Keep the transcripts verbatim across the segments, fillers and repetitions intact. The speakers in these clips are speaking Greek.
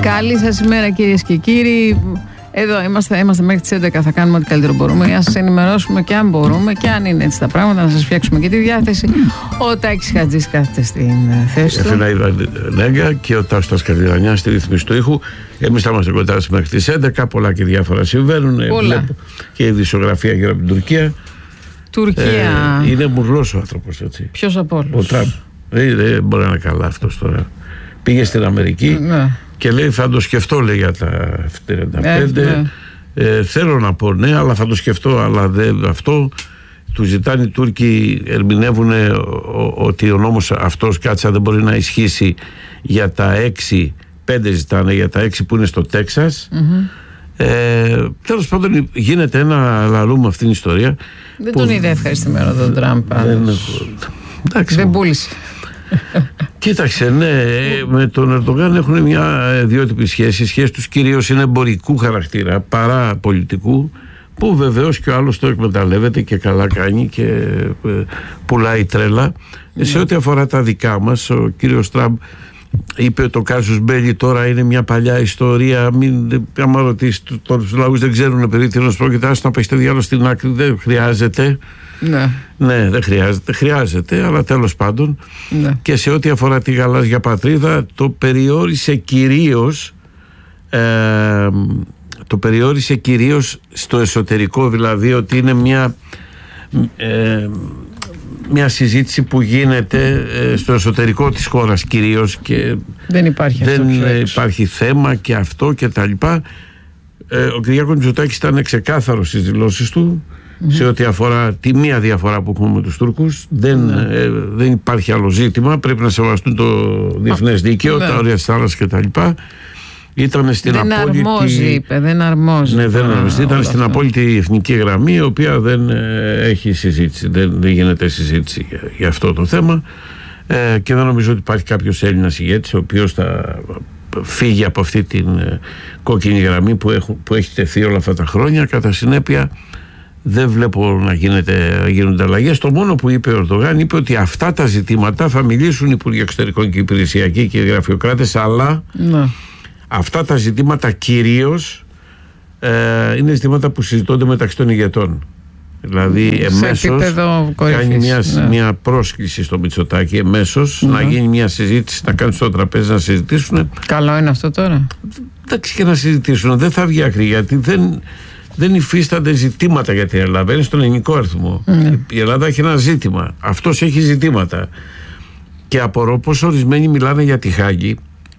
Καλή σας ημέρα, κυρίες και κύριοι. Εδώ είμαστε, είμαστε μέχρι τις έντεκα, θα κάνουμε ό,τι καλύτερο μπορούμε για να σας ενημερώσουμε και αν μπορούμε και αν είναι έτσι τα πράγματα, να σας φτιάξουμε και τη διάθεση. Ο Τάκης Χατζής κάθεται στην θέση του. Εφηναίδα Νέγκα και ο Τάστας Καρδιλανιάς στη ρύθμιση του ήχου. Εμείς θα είμαστε κοντά μέχρι τις έντεκα, πολλά και διάφορα συμβαίνουν. Πολλά. Βλέπω και η δισογραφία γύρω από την Τουρκία. Τουρκία. Ε, είναι μουρλός ο άνθρωπος, έτσι. Ποιος από όλους? Ο Τραμπ. Δεν δε μπορεί να είναι καλά αυτός τώρα. Πήγε στην Αμερική. Ναι. Και λέει θα το σκεφτώ, λέει, για τα τριάντα πέντε. Ε, ναι. ε, θέλω να πω ναι, αλλά θα το σκεφτώ, αλλά δεν αυτό. Του ζητάνε οι Τούρκοι, ερμηνεύουν ότι ο νόμος αυτός, κάτσα, δεν μπορεί να ισχύσει για τα έξι, πέντε ζητάνε για τα έξι που είναι στο Τέξας. Mm-hmm. Ε, τέλος πάντων γίνεται ένα λαλού με αυτήν την ιστορία. Δεν τον είδε ευχαριστημένο τον Τραμπ. Δεν, δεν πούλησε. Κοίταξε, ναι, με τον Ερντογάν έχουν μια ιδιότυπη σχέση. Η σχέση τους κυρίως είναι εμπορικού χαρακτήρα παρά πολιτικού, που βεβαίως και ο άλλος το εκμεταλλεύεται και καλά κάνει και πουλάει τρέλα. Mm. Σε ό,τι αφορά τα δικά μας, ο κύριος Τραμπ είπε το κάσους μπέλι τώρα είναι μια παλιά ιστορία. Μην, άμα ρωτήσει τους λαούς, δεν ξέρουν περί τίνος πρόκειται, άσου να πέσετε διάλογο στην άκρη, δεν χρειάζεται. Ναι. ναι, δεν χρειάζεται, χρειάζεται, αλλά τέλος πάντων. Ναι. Και σε ό,τι αφορά τη γαλάζια πατρίδα, το περιόρισε κυρίως ε, το περιόρισε κυρίως στο εσωτερικό, δηλαδή ότι είναι μια ε, μια συζήτηση που γίνεται ε, στο εσωτερικό της χώρας κυρίως και δεν υπάρχει, δεν αυτό υπάρχει θέμα και αυτό και τα λοιπά. Ε, ο Κυριάκος Μητσοτάκης ήταν ξεκάθαρος στις δηλώσεις του. Mm-hmm. Σε ό,τι αφορά τη μία διαφορά που έχουμε με τους Τούρκους, δεν, mm-hmm. ε, δεν υπάρχει άλλο ζήτημα. Πρέπει να σεβαστούν το διεθνές δίκαιο, mm-hmm. τα όρια της θάλασσας κτλ. Ήταν στην δεν απόλυτη. Αρμόζει, είπε, δεν αρμόζει. Ναι, δεν αρμόζει. Ήταν στην αυτό. Απόλυτη εθνική γραμμή, η οποία δεν ε, έχει συζήτηση. Δεν, δεν γίνεται συζήτηση για, για αυτό το θέμα. Ε, και δεν νομίζω ότι υπάρχει κάποιος Έλληνας ηγέτης ο οποίος θα φύγει από αυτή την ε, κόκκινη γραμμή που, έχουν, που έχει τεθεί όλα αυτά τα χρόνια. Κατά συνέπεια, δεν βλέπω να γίνεται, γίνονται αλλαγές. Το μόνο που είπε ο Ερντογάν είπε ότι αυτά τα ζητήματα θα μιλήσουν οι Υπουργοί Εξωτερικών και οι Υπηρεσιακοί και οι γραφειοκράτες, αλλά ναι. αυτά τα ζητήματα κυρίως ε, είναι ζητήματα που συζητώνται μεταξύ των ηγετών. Δηλαδή εμέσως κάνει μια, ναι. μια πρόσκληση στο Μητσοτάκη εμέσως ναι. να γίνει μια συζήτηση, να κάνουν στο τραπέζι να συζητήσουν. Καλό είναι αυτό τώρα. Εντάξει, και να συζητήσουν. Δεν θα βγει άκρη, γιατί δεν... δεν υφίστανται ζητήματα για την Ελλάδα. Είναι στον ελληνικό αριθμό. Mm. Η Ελλάδα έχει ένα ζήτημα. Αυτός έχει ζητήματα. Και απορώ πως ορισμένοι μιλάνε για τη Χάγη.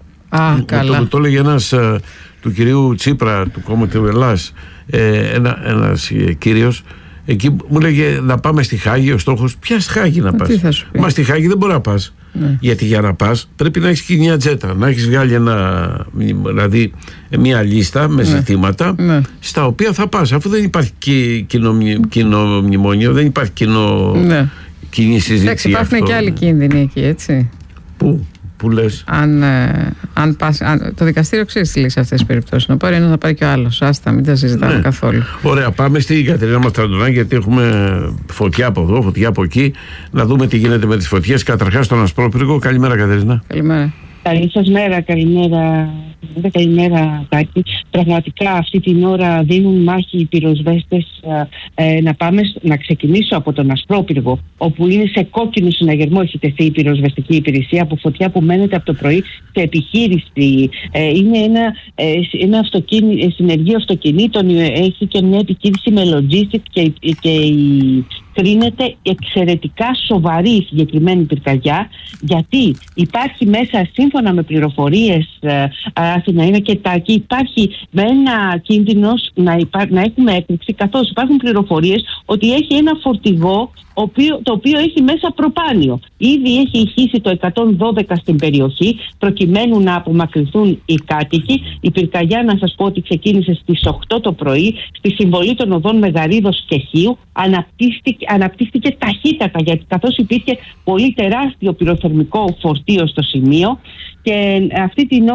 Α, ah, καλά. Το, το έλεγε ένας uh, του κυρίου Τσίπρα, του κόμματο Ελλάς, ε, ένα, ένας ε, κύριος. Εκεί μου λέγε να πάμε στη Χάγη. Ο στόχος, ποια στη Χάγη να πας? Μα στη Χάγη δεν μπορεί να πας. Ναι. Γιατί για να πας πρέπει να έχεις και μια τζέτα, να έχεις βγάλει ένα, δηλαδή μια λίστα με ναι. ζητήματα ναι. στα οποία θα πας, αφού δεν υπάρχει κοινό, κοινό μνημόνιο, δεν υπάρχει κοινό, ναι. κοινή συζήτηση. Εντάξει, υπάρχουν αυτό. Και άλλοι κίνδυνοι εκεί, έτσι. Πού, πού λες? Αν, ε, αν πας, αν, το δικαστήριο ξέρει τι λέει σε αυτές τις περιπτώσεις. Να πάρει ένα, θα πάρει και ο άλλος. Άστα, μην τα συζητάμε ναι. καθόλου. Ωραία, πάμε στην Κατερίνα Μαστραντονάκη, γιατί έχουμε φωτιά από εδώ, φωτιά από εκεί. Να δούμε τι γίνεται με τις φωτιές. Καταρχάς, στον Ασπρόπυργο. Καλημέρα, Κατερίνα. Καλημέρα. Καλή σας μέρα, καλημέρα. Καλημέρα, Τάκη. Πραγματικά αυτή την ώρα δίνουν μάχη οι πυροσβέστες. Ε, να πάμε, να ξεκινήσω από τον Ασπρόπυργο, όπου είναι σε κόκκινο συναγερμό έχει τεθεί η πυροσβεστική υπηρεσία από φωτιά που μένεται από το πρωί σε επιχείρηση. Ε, είναι ένα, ε, ένα αυτοκίνη, συνεργείο αυτοκινήτων, έχει και μια επιχείρηση με logistics και, και η κρίνεται εξαιρετικά σοβαρή η συγκεκριμένη πυρκαγιά, γιατί υπάρχει μέσα, σύμφωνα με πληροφορίες, Αθηνά είναι και Τάκη, υπάρχει με ένα κίνδυνος να, υπά, να έχουμε έκρηξη, καθώς υπάρχουν πληροφορίες ότι έχει ένα φορτηγό οποίο, το οποίο έχει μέσα προπάνιο. Ήδη έχει ηχήσει το εκατόν δώδεκα στην περιοχή προκειμένου να απομακρυνθούν οι κάτοικοι. Η πυρκαγιά, να σας πω ότι ξεκίνησε στις οκτώ το πρωί στη συμβολή των οδών Μεγαρίδος και Χίου. Αναπτύχθηκε, αναπτύχθηκε ταχύτατα, γιατί καθώς υπήρχε πολύ τεράστιο πυροθερμικό φορτίο στο σημείο, και αυτή την ώρα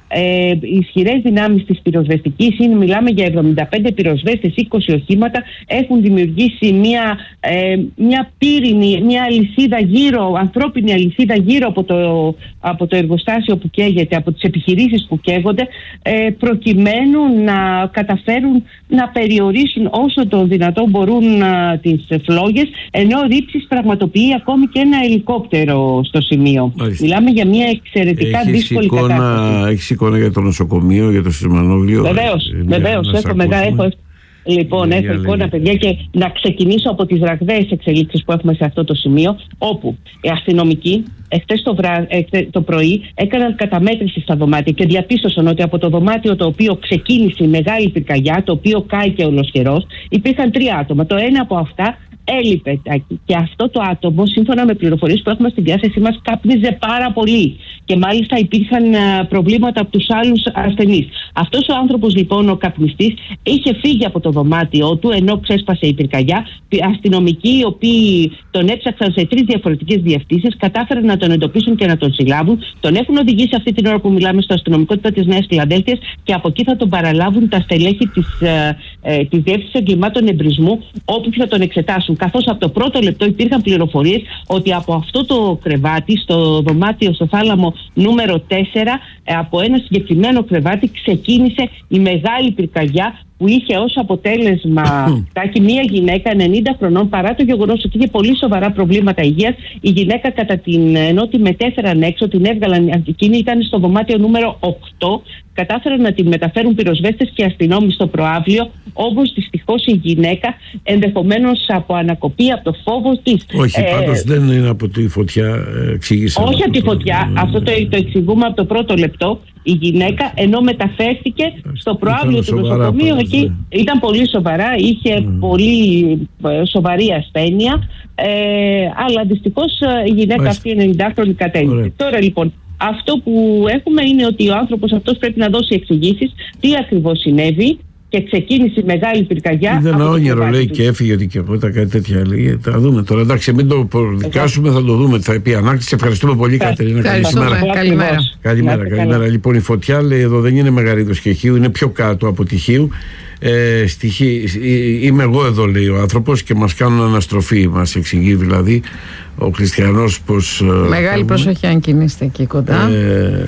ε, ισχυρές δυνάμεις της πυροσβεστικής, είναι, μιλάμε για εβδομήντα πέντε πυροσβέστες, είκοσι οχήματα, έχουν δημιουργήσει μια, ε, μια πύρινη, μια αλυσίδα γύρω, ανθρώπινη αλυσίδα γύρω από το, από το εργοστάσιο που καίγεται, από τις επιχειρήσεις που καίγονται, ε, προκειμένου να καταφέρουν να περιορίσουν όσο το δυνατόν μπορούν α, τις φλόγες, ενώ ρήψεις πραγματοποιεί ακόμη και ένα ελικόπτερο στο σημείο. Μάλιστα. Μιλάμε για μια εξαιρετικά έχεις δύσκολη εικόνα, κατάσταση. Έχεις εικόνα για το νοσοκομείο, για το Σιμανόγλιο? Βεβαίως, βεβαίως. Έχω, μεγά, έχω, λοιπόν, έχω εικόνα, παιδιά, και να ξεκινήσω από τις ραγδαίες εξελίξεις που έχουμε σε αυτό το σημείο, όπου οι αστυνομικοί εχθές το, βρά, το πρωί έκαναν καταμέτρηση στα δωμάτια και διαπίστωσαν ότι από το δωμάτιο το οποίο ξεκίνησε η μεγάλη πυρκαγιά, το οποίο κάηκε ολοσχερός, υπήρχαν τρία άτομα. Το ένα από αυτά έλειπε, και αυτό το άτομο, σύμφωνα με πληροφορίες που έχουμε στη διάθεσή μας, κάπνιζε πάρα πολύ και μάλιστα υπήρχαν προβλήματα από τους άλλους ασθενείς. Αυτός ο άνθρωπος, λοιπόν, ο καπνιστής, είχε φύγει από το δωμάτιό του ενώ ξέσπασε η πυρκαγιά. Οι αστυνομικοί, οι οποίοι τον έψαξαν σε τρεις διαφορετικές διευθύνσεις, κατάφεραν να τον εντοπίσουν και να τον συλλάβουν. Τον έχουν οδηγήσει αυτή την ώρα που μιλάμε στο αστυνομικό τμήμα της Νέας Φιλαδέλφειας και από εκεί θα τον παραλάβουν τα στελέχη της, ε, ε, της Διεύθυνσης Εγκλημάτων Εμπρισμού, όπου θα τον εξετάσουν. Καθώς από το πρώτο λεπτό υπήρχαν πληροφορίες ότι από αυτό το κρεβάτι, στο δωμάτιο, στο θάλαμο νούμερο τέσσερα, από ένα συγκεκριμένο κρεβάτι ξεκίνησε η μεγάλη πυρκαγιά, που είχε ως αποτέλεσμα τάκι, μία γυναίκα ενενήντα χρονών, παρά το γεγονός ότι είχε πολύ σοβαρά προβλήματα υγείας. Η γυναίκα, κατά την, ενώ τη μετέφεραν έξω, την έβγαλαν, εκείνη ήταν στο δωμάτιο νούμερο οκτώ, κατάφεραν να την μεταφέρουν πυροσβέστες και αστυνόμοι στο προαύλιο, όμως δυστυχώς η γυναίκα, ενδεχομένως από ανακοπή, από το φόβο της. Όχι, ε, πάντως δεν είναι από τη φωτιά, εξήγησα. Όχι από τη φωτιά, το... αυτό το, το εξηγούμε από το πρώτο λεπτό. Η γυναίκα, ενώ μεταφέρθηκε στο προαύλιο του νοσοκομείου, εκεί ήταν πολύ σοβαρά, είχε mm. πολύ σοβαρή ασθένεια, ε, αλλά δυστυχώς η γυναίκα Μάλιστα. αυτή ενενηντάχρονη κατέληξε. Τώρα, λοιπόν, αυτό που έχουμε είναι ότι ο άνθρωπος αυτός πρέπει να δώσει εξηγήσεις τι ακριβώς συνέβη, και ξεκίνησε η μεγάλη πυρκαγιά. Είδε ένα όνειρο, λέει, και έφυγε δικαιώματα, κάτι τέτοια λέει. Θα δούμε τώρα. Εντάξει, μην το προδικάσουμε, θα το δούμε. Θα πει ανάκτηση. Ευχαριστούμε πολύ, Κατερίνα. Καλημέρα. Καλημέρα. Καλημέρα. Καλημέρα. Λοιπόν, η φωτιά, λέει, εδώ δεν είναι Μεγαρίδος και Χίου, είναι πιο κάτω από τη Χίου. Ε, στη Χί, είμαι εγώ εδώ, λέει ο άνθρωπος, και μας κάνουν αναστροφή. Μας εξηγεί δηλαδή ο Χριστιανός πως. Μεγάλη κάνουμε. Προσοχή αν κινείστε εκεί κοντά. Ε,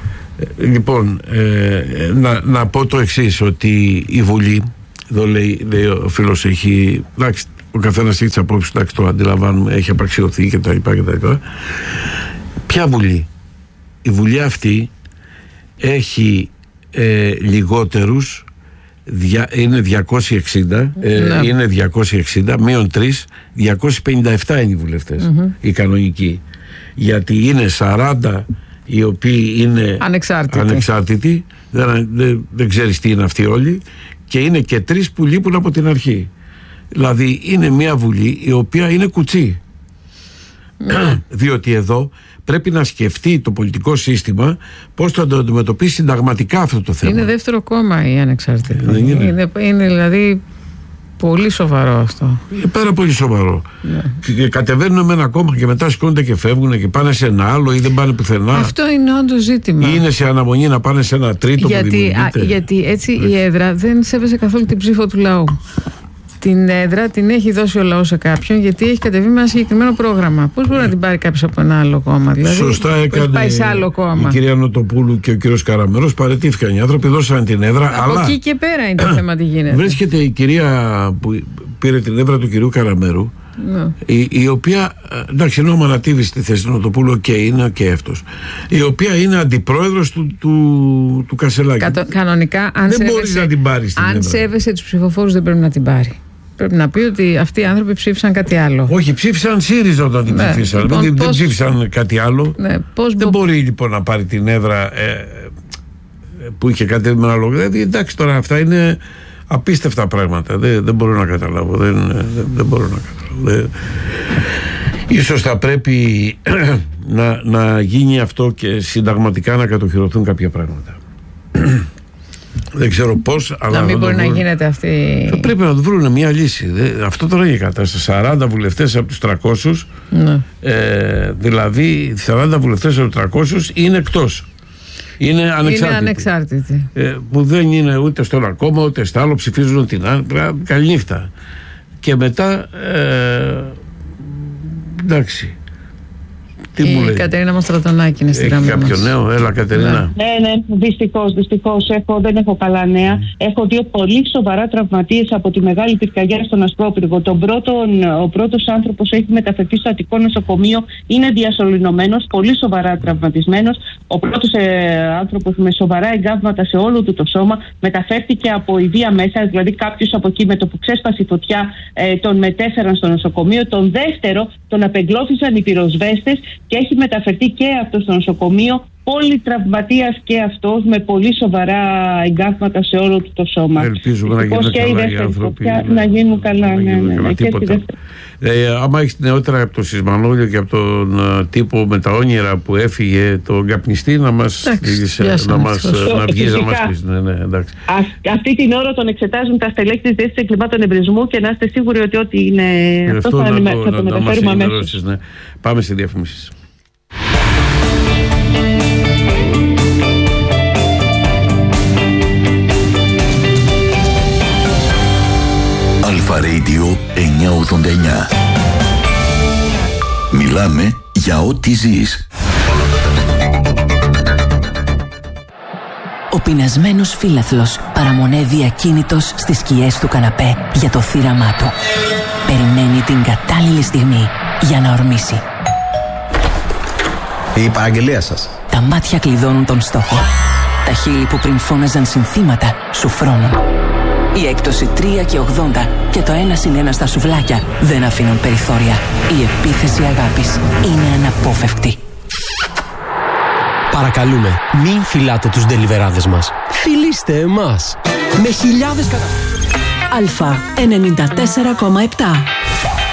Λοιπόν, ε, να, να πω το εξής, ότι η Βουλή, εδώ λέει, λέει ο φίλος, έχει, εντάξει, ο καθένας έχει τις απόψεις, εντάξει, το αντιλαμβάνουμε, έχει απαξιωθεί κτλ. κτλ. Ποια Βουλή? Η Βουλή αυτή έχει ε, λιγότερους, δια, είναι διακόσιοι εξήντα, ε, ναι. είναι διακόσιοι εξήντα, μείον τρεις, διακόσιοι πενήντα επτά είναι οι βουλευτές, mm-hmm. οι κανονικοί, γιατί είναι σαράντα οι οποίοι είναι ανεξάρτητοι, ανεξάρτητοι δεν, δεν, δεν ξέρεις τι είναι αυτοί όλοι, και είναι και τρεις που λείπουν από την αρχή. Δηλαδή είναι μια Βουλή η οποία είναι κουτσί. Mm. Διότι εδώ πρέπει να σκεφτεί το πολιτικό σύστημα πώς θα το αντιμετωπίσει συνταγματικά αυτό το θέμα. Είναι δεύτερο κόμμα η ανεξάρτητη. Δεν είναι. Είναι, είναι δηλαδή πολύ σοβαρό αυτό. Είναι πάρα πολύ σοβαρό. Yeah. Και κατεβαίνουν με ένα κόμμα και μετά σηκώνονται και φεύγουν και πάνε σε ένα άλλο ή δεν πάνε πουθενά. Αυτό είναι όντως ζήτημα. Ή είναι σε αναμονή να πάνε σε ένα τρίτο γιατί, που δημιουργείται. Α, γιατί έτσι η έδρα δεν σέβεσαι καθόλου την ψήφο του λαού. Την έδρα την έχει δώσει ο λαός σε κάποιον, γιατί έχει κατεβεί με ένα συγκεκριμένο πρόγραμμα. Πώς μπορεί yeah. να την πάρει κάποιος από ένα άλλο κόμμα? Δηλαδή, σωστά έκανε πάει σε άλλο κόμμα. Η κυρία Νοτοπούλου και ο κύριος Καραμερός, παραιτήθηκαν οι άνθρωποι, δώσαν την έδρα. Από αλλά... εκεί και πέρα είναι το θέμα τι γίνεται. Βρίσκεται η κυρία που πήρε την έδρα του κυρίου Καραμέρου, no. η, η οποία, εντάξει, ενώ ανατίβει στη θέση του Νοτοπούλου και είναι και αυτός, η οποία είναι αντιπρόεδρος του, του, του Κασελάκη. Κατο, κανονικά, αν δεν μπορεί να την πάρει στην αν έδρα. Σέβεσαι τους ψηφοφόρους, δεν πρέπει να την πάρει. Πρέπει να πει ότι αυτοί οι άνθρωποι ψήφισαν κάτι άλλο. Όχι, ψήφισαν ΣΥΡΙΖΑ όταν την ναι, ψήφισαν. Λοιπόν, δεν, πώς... δεν ψήφισαν κάτι άλλο. Ναι, πώς δεν μπο... μπορεί λοιπόν να πάρει την έδρα ε, που είχε κατέβει με ένα λόγο. Δηλαδή, εντάξει, τώρα αυτά είναι απίστευτα πράγματα. Δεν, δεν μπορώ να καταλάβω. Δεν, δεν, δεν μπορώ να καταλάβω. Δεν... Ίσως θα πρέπει να, να γίνει αυτό και συνταγματικά να κατοχυρωθούν κάποια πράγματα. Δεν ξέρω πώς, αλλά. Να μην μπορεί να γίνεται αυτή. Θα πρέπει να του βρουν μια λύση. Αυτό τώρα είναι η κατάσταση. σαράντα βουλευτές από τους τριακόσιους, ναι. ε, δηλαδή σαράντα βουλευτές από τους τριακόσιους είναι εκτός. είναι ανεξάρτητοι. Είναι ανεξάρτητοι. Ε, που δεν είναι ούτε στο ένα κόμμα ούτε στο άλλο, ψηφίζουν την άλλη. Καληνύχτα. Και μετά, ε, εντάξει. Τι η Κατερίνα Μαστρατονάκη είναι στη γραμμή μας. Έχει κάποιο νέο, έλα Κατερίνα. Ναι, ναι, δυστυχώς, δυστυχώς έχω, δεν έχω καλά νέα. Έχω δύο πολύ σοβαρά τραυματίες από τη Μεγάλη Πυρκαγιά στον Ασπρόπυργο. Τον πρώτον, ο πρώτος άνθρωπος έχει μεταφερθεί στο Αττικό νοσοκομείο, είναι διασωληνωμένος, πολύ σοβαρά τραυματισμένος. Ο πρώτος ε, άνθρωπος με σοβαρά εγκάβματα σε όλο του το σώμα μεταφέρθηκε από ιδία μέσα, δηλαδή κάποιος από εκεί με το που ξέσπασε η φωτιά ε, τον μετέφεραν στο νοσοκομείο. Τον δεύτερο τον απεγκλώθησαν οι πυροσβέστες και έχει μεταφερθεί και αυτό στο νοσοκομείο, πολυτραυματίας και αυτός, με πολύ σοβαρά εγκάβματα σε όλο του το σώμα. Ελπίζουμε να γίνουν καλά οι άνθρωποι. Να γίνουν καλά, ναι, ναι, ναι. Τίποτα. Ε, άμα έχεις νεότερα από το Σισμανόλιο και από τον uh, τύπο με τα όνειρα που έφυγε τον καπνιστή, να μας βγεις να μας πεις. Ναι, ναι, εντάξει. Α, αυτή την ώρα τον εξετάζουν τα στελέχη της Διεύθυνσης Εγκλημάτων Εμπρισμού και να είστε σίγουροι ότι ό,τι είναι αυτό, αυτό θα, να, θα το να, μεταφέρουμε αμέσως. Ναι. Πάμε στη διαφήμιση. Αλφα Radio εννιακόσια ογδόντα εννιά. Μιλάμε για ό,τι ζεις. Ο πεινασμένος φύλαθλος παραμονεύει ακίνητος στις σκιές του καναπέ για το θύραμά του. Περιμένει την κατάλληλη στιγμή για να ορμήσει. Η παραγγελία σας. Τα μάτια κλειδώνουν τον στόχο. Τα χείλη που πριν φώναζαν συνθήματα σου φρώνουν. Η έκπτωση τρία και ογδόντα και το ένα συν ένα στα σουβλάκια δεν αφήνουν περιθώρια. Η επίθεση αγάπης είναι αναπόφευκτη. Παρακαλούμε, μην φυλάτε τους ντελιβεράδες μας. Φιλήστε εμάς. Με χιλιάδες κατα... Αλφα ενενήντα τέσσερα κόμμα επτά.